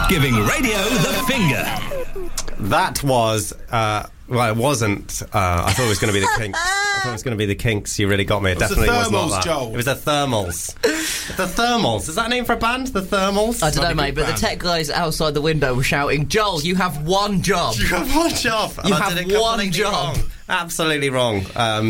Giving radio the finger. That was, well, it wasn't. I thought it was going to be the Kinks. I thought it was going to be the Kinks. You really got me. It definitely was not that. Joel. It was the Thermals. The Thermals. Is that a name for a band? The Thermals? I don't know, mate, but the tech guys outside the window were shouting, Joel, you have one job. You have one job. You have one job. Wrong. Absolutely wrong.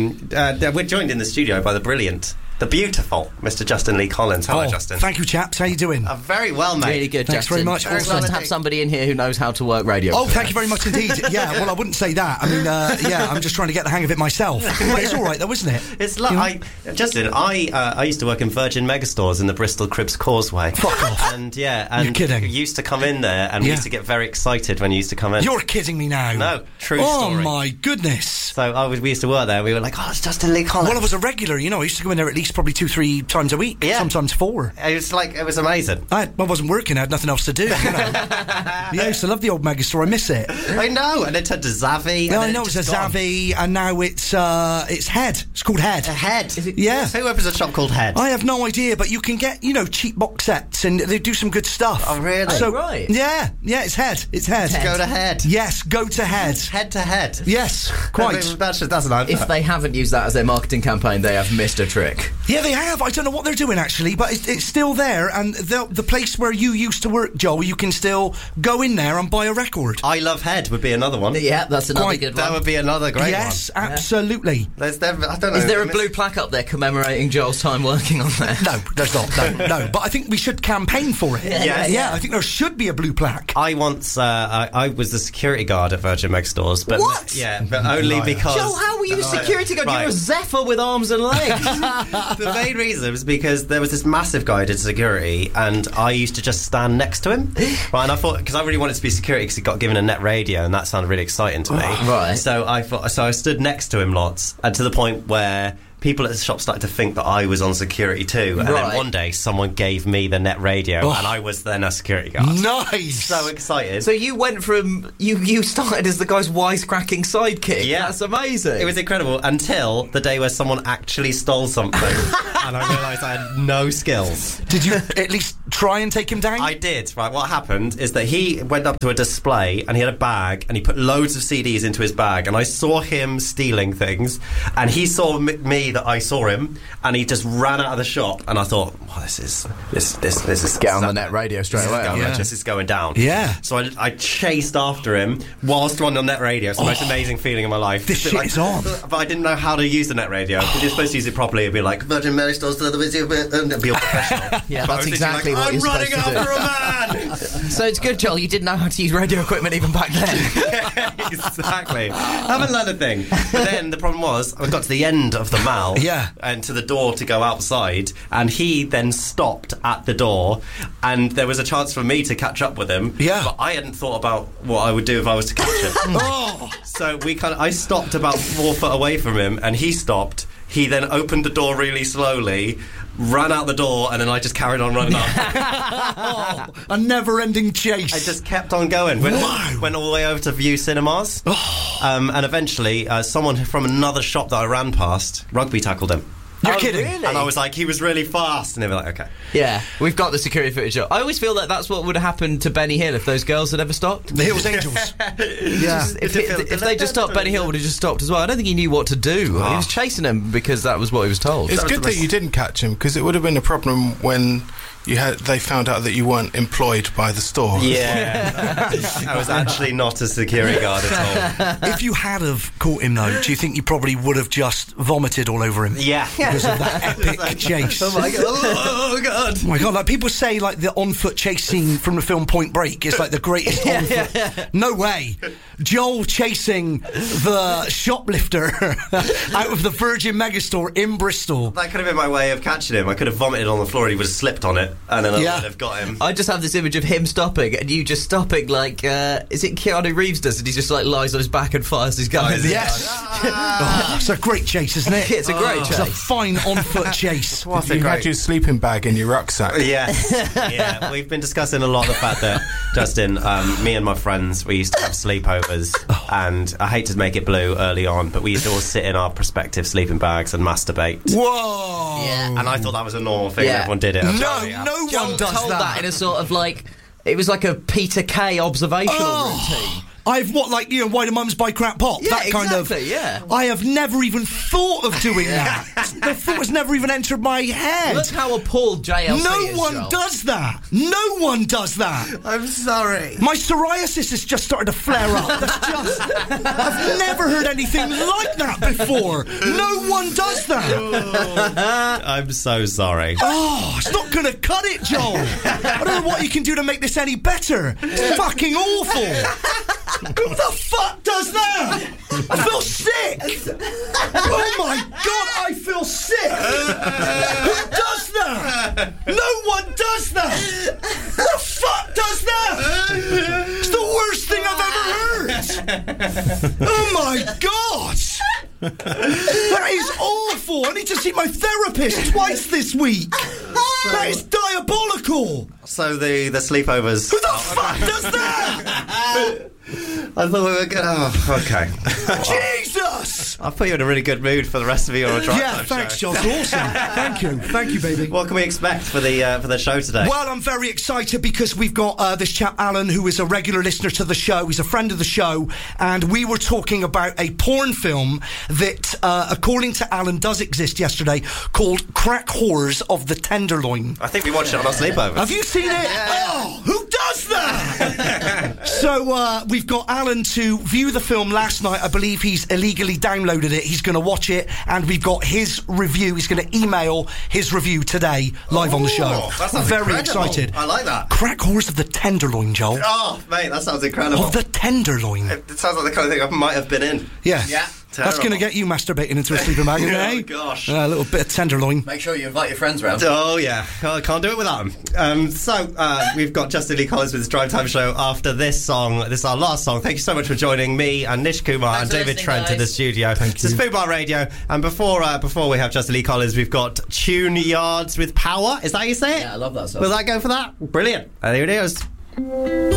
We're joined in the studio by the brilliant, the beautiful Mr. Justin Lee Collins. Hello, Justin. Thank you, chaps. How you doing? Very well, mate. Really good, Thanks Justin. very much. It's nice to have somebody in here who knows how to work radio. Oh, thank you very much indeed. Yeah, well, I wouldn't say that. I mean, I'm just trying to get the hang of it myself. But it's all right, though, isn't it? It's like, Justin, I used to work in Virgin Megastores in the Bristol Cribs Causeway. Fuck off. And and you're kidding. You used to come in there, and we used to get very excited when you used to come in. You're kidding me now. No, true story. Oh my goodness. So we used to work there. We were like, oh, it's Justin Lee Collins. Well, I was a regular. You know, I used to go in there at least probably 2-3 times a week. Yeah. Sometimes 4. It was amazing. I wasn't working. I had nothing else to do. You know. Yeah, I used to love the old Megastore. I miss it. I know. And it turned to Zavvi. Yeah, I know it's a Zavvi, and now it's Head. It's called Head. Head. Is it? Yeah. Who opens a shop called Head? I have no idea, but you can get, cheap box sets, and they do some good stuff. Oh, really? So, right. Yeah, it's Head. It's Head. Go to Head. Yes, go to Head. Head to Head. Yes, quite. That's an advert. If they haven't used that as their marketing campaign, they have missed a trick. Yeah, they have. I don't know what they're doing, actually, but it's still there, and the place where you used to work, Joel, you can still go in there and buy a record. I Love Head would be another one. Yeah, that's another Quite. good one. That would be another great one. Yes, absolutely. I don't know. Is there a blue plaque up there commemorating Joel's time working on there? No, there's not. No. But I think we should campaign for it. Yeah. I think there should be a blue plaque. I once, I was the security guard at Virgin Megastores, but What? Yeah, but only because. Joel, how were you a security guard? Right. You were a Zephyr with arms and legs. The main reason was because there was this massive guy who did security, and I used to just stand next to him. Right, and I thought, because I really wanted to be security because he got given a net radio, and that sounded really exciting to me. Right. So I stood next to him lots, and to the point where people at the shop started to think that I was on security too. And then one day someone gave me the net radio, and I was then a security guard. Nice. So excited. So you went from you started as the guy's wisecracking sidekick. Yeah. That's amazing. It was incredible until the day where someone actually stole something, and I realised I had no skills. Did you at least try and take him down? I did. Right, what happened is that he went up to a display and he had a bag and he put loads of CDs into his bag, and I saw him stealing things, and he saw me that I saw him, and he just ran out of the shop, and I thought, well, this is Get on the net radio straight away. This is going down. Yeah. So I chased after him whilst on the net radio. It's the most amazing feeling in my life. This shit is on. But I didn't know how to use the net radio. Because you're supposed to use it properly. It'd be like Virgin Megastores, and be all professional. Yeah, But I that's was exactly like, what you're I'm supposed running to do. after a man. So it's good, Joel, you didn't know how to use radio equipment even back then. Exactly. Haven't learned a thing. But then the problem was, I got to the end of the mall, and to the door to go outside, and he then stopped at the door, and there was a chance for me to catch up with him. Yeah. But I hadn't thought about what I would do if I was to catch him. So I stopped about 4 foot away from him, and he stopped. He then opened the door really slowly, ran out the door, and then I just carried on running up. A never-ending chase. I just kept on going. Went all the way over to View Cinemas. And eventually, someone from another shop that I ran past rugby tackled him. You're kidding. Really? And I was like, he was really fast. And they were like, okay. Yeah, we've got the security footage up. I always feel that that's what would have happened to Benny Hill if those girls had ever stopped. The Hills Angels. Yeah. If they just stopped, Benny Hill would have just stopped as well. I don't think he knew what to do. He was chasing them because that was what he was told. It's good that you didn't catch him, because it would have been a problem when they found out that you weren't employed by the store. Yeah. I was actually not a security guard at all. If you had have caught him, though, do you think you probably would have just vomited all over him? Yeah. Because of that epic chase. Oh my god. Oh god. Oh my god, like people say, like the on-foot chase scene from the film Point Break is like the greatest on-foot. No way. Joel chasing the shoplifter out of the Virgin Megastore in Bristol. That could have been my way of catching him. I could have vomited on the floor and he would have slipped on it, and then I would have got him. I just have this image of him stopping and you just stopping like, is it Keanu Reeves does it? He just like lies on his back and fires his guns. Yes. It's a great chase, isn't it? It's a great chase. It's a fine on-foot chase. You had your sleeping bag in your rucksack. Yes. Yeah, we've been discussing a lot the fact that, Justin, me and my friends, we used to have sleepovers, and I hate to make it blue early on, but we used to all sit in our prospective sleeping bags and masturbate. Whoa! Yeah. And I thought that was a normal thing. Yeah. Everyone did it. No one does told that in a sort of like... It was like a Peter Kay observational routine. I've why do mums buy crap pop? Yeah, that kind of. exactly, yeah. I have never even thought of doing that. The thought has never even entered my head. Look how appalled JLC is, No one Joel. does that. No one does that. I'm sorry. My psoriasis has just started to flare up. I've never heard anything like that before. No one does that. I'm so sorry. Oh, it's not going to cut it, Joel. I don't know what you can do to make this any better. It's fucking awful. Who the fuck does that? I feel sick. Oh my God, I feel sick. Who does that? No one does that. Who the fuck does that? It's the worst thing I've ever heard. Oh my God. That is awful. I need to see my therapist twice this week. That is diabolical. So the sleepovers. Who the fuck does that? I thought we were going. Oh, okay. Jesus! I'll put you in a really good mood for the rest of your drive. Yeah, thanks, John. Awesome. Thank you, baby. What can we expect for the show today? Well, I'm very excited because we've got this chap Alan, who is a regular listener to the show. He's a friend of the show, and we were talking about a porn film that, according to Alan, does exist yesterday, called Crack Whores of the Tenderloin. I think we watched it on our sleepovers. Have you seen it? Yeah. Oh, who does that? So we've got Alan to view the film last night. I believe he's illegally downloaded it. He's going to watch it, and we've got his review. He's going to email his review today, live on the show. That sounds very incredible. excited. I like that. Crack Whores of the Tenderloin, Joel. Oh, mate, that sounds incredible. Of the Tenderloin. It sounds like the kind of thing I might have been in. Yeah. Yeah. That's going to get you masturbating into a sleeping bag, isn't it? Oh, gosh. A little bit of tenderloin. Make sure you invite your friends round. Oh, yeah. Oh, I can't do it without them. We've got Justin Lee Collins with his Drive Time show after this song. This is our last song. Thank you so much for joining me and Nish Kumar and David Trent in the studio. This is Food Bar Radio. And before we have Justin Lee Collins, we've got Tune Yards with Power. Is that how you say it? Yeah, I love that song. Will that go for that? Brilliant. And here it is.